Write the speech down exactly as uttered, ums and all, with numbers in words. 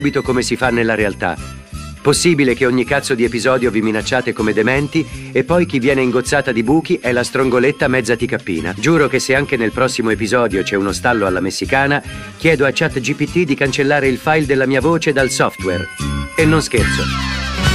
subito come si fa nella realtà. Possibile che ogni cazzo di episodio vi minacciate come dementi e poi chi viene ingozzata di buchi è la strongoletta mezza ticappina. Giuro che se anche nel prossimo episodio c'è uno stallo alla messicana, chiedo a ChatGPT di cancellare il file della mia voce dal software. E non scherzo.